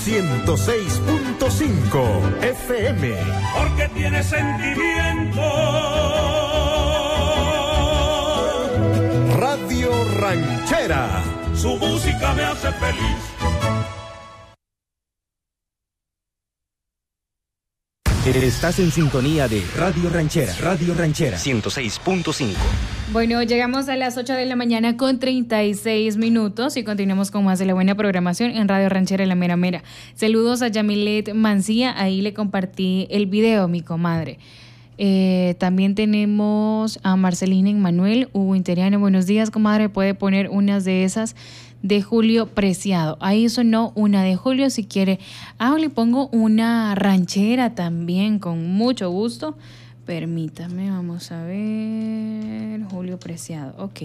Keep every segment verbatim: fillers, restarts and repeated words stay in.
ciento seis punto cinco F M. Porque tiene sentimiento. Radio Ranchera. Su música me hace feliz. Estás en sintonía de Radio Ranchera, Radio Ranchera ciento seis punto cinco. Bueno, llegamos a las ocho de la mañana con treinta y seis minutos y continuamos con más de la buena programación en Radio Ranchera La Mera Mera. Saludos a Yamilet Mancía, ahí le compartí el video, mi comadre. Eh, también tenemos a Marcelina Emmanuel, Hugo Interiano. Buenos días, comadre, puede poner unas de esas de Julio Preciado. Ahí sonó una de Julio, si quiere. Ah, le pongo una ranchera también, con mucho gusto. Permítame, vamos a ver. Julio Preciado, ok.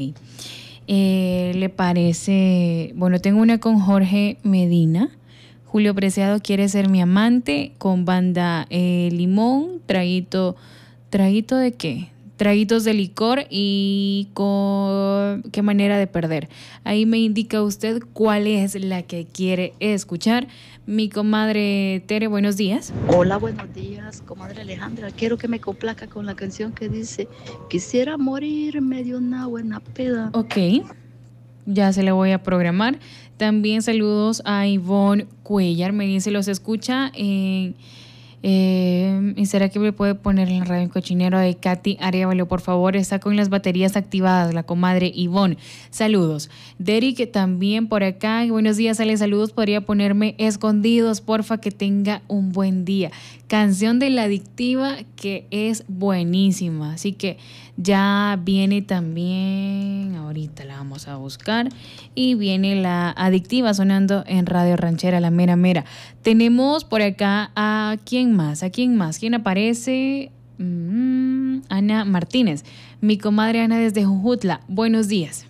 Eh, ¿Le parece? Bueno, tengo una con Jorge Medina. Julio Preciado quiere ser mi amante, con banda eh, Limón, traguito, ¿traguito de qué? Traguitos de licor y con qué manera de perder. Ahí me indica usted cuál es la que quiere escuchar. Mi comadre Tere, buenos días. Hola, buenos días, comadre Alejandra. Quiero que me complazca con la canción que dice: quisiera morirme de una buena peda. Ok, ya se la voy a programar. También saludos a Ivonne Cuellar. Me dice, los escucha en... Eh, ¿Y será que me puede poner en la radio en cochinero de Katy Arevalo? Por favor, está con las baterías activadas, la comadre Ivonne. Saludos. Derek también por acá. Buenos días, Ale, saludos. Podría ponerme Escondidos, porfa, que tenga un buen día. Canción de La Adictiva, que es buenísima. Así que ya viene también, ahorita la vamos a buscar, y viene La Adictiva sonando en Radio Ranchera La Mera Mera. Tenemos por acá a quién más, a quién más, quién aparece. Mm, Ana Martínez, mi comadre Ana desde Jujutla. Buenos días.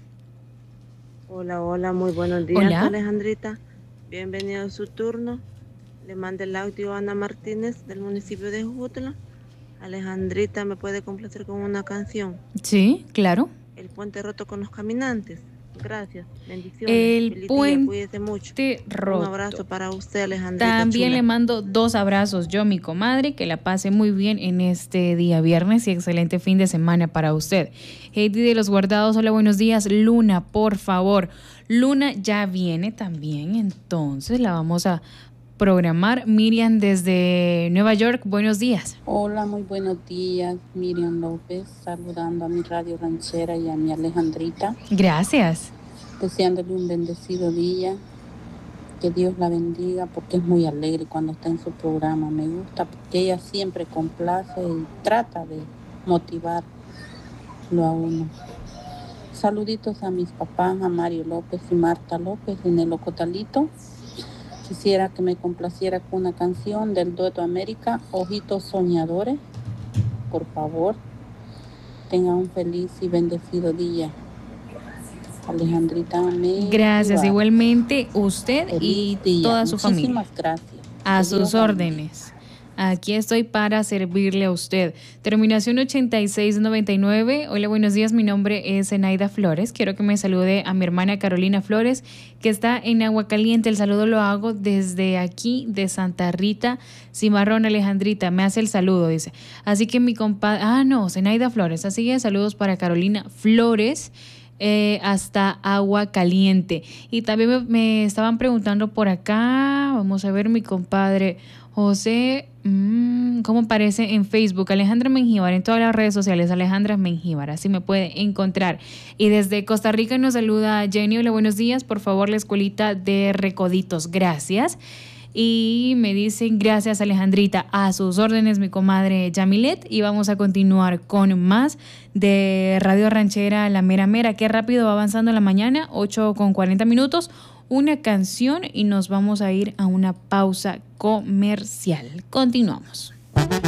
Hola, hola, muy buenos días. Hola. Alejandrita, bienvenido a su turno. Le manda el audio a Ana Martínez del municipio de Jujutla. Alejandrita, ¿me puede complacer con una canción? Sí, claro. El puente roto con los caminantes. Gracias, bendiciones. El Feliz puente día, cuídese mucho. roto. Un abrazo para usted, Alejandrita. También chula. le mando dos abrazos yo, mi comadre, que la pase muy bien en este día viernes y excelente fin de semana para usted. Heidi de los Guardados, hola, buenos días. Luna, por favor. Luna ya viene también, entonces la vamos a programar. Miriam desde Nueva York, buenos días. Hola, muy buenos días. Miriam López, saludando a mi Radio Ranchera y a mi Alejandrita. Gracias. Deseándole un bendecido día. Que Dios la bendiga, porque es muy alegre cuando está en su programa. Me gusta porque ella siempre complace y trata de motivarlo a uno. Saluditos a mis papás, a Mario López y Marta López en el Ocotalito. Quisiera que me complaciera con una canción del dueto América, Ojitos Soñadores. Por favor, tenga un feliz y bendecido día. Alejandrita, me Gracias, ayuda. igualmente usted Feliz y día. toda su Muchísimas familia. gracias. A Que sus Dios la órdenes. Aquí estoy para servirle a usted. Terminación ochenta y seis noventa y nueve. Hola, buenos días. Mi nombre es Zenaida Flores. Quiero que me salude a mi hermana Carolina Flores, que está en Agua Caliente. El saludo lo hago desde aquí, de Santa Rita, Cimarrón. Alejandrita, me hace el saludo, dice. Así que mi compadre... Ah, no, Zenaida Flores. Así que saludos para Carolina Flores. Eh, hasta Agua Caliente. Y también me, me estaban preguntando por acá, vamos a ver, mi compadre José, mmm, ¿cómo aparece en Facebook? Alejandra Mengíbar, en todas las redes sociales, Alejandra Mengíbar, así me puede encontrar. Y desde Costa Rica nos saluda Jenny. Hola, buenos días, por favor, la escuelita de Recoditos, gracias. Y me dicen, gracias Alejandrita, a sus órdenes mi comadre Yamilet. Y vamos a continuar con más de Radio Ranchera La Mera Mera. Qué rápido va avanzando la mañana, ocho con cuarenta minutos. Una canción y nos vamos a ir a una pausa comercial. Continuamos.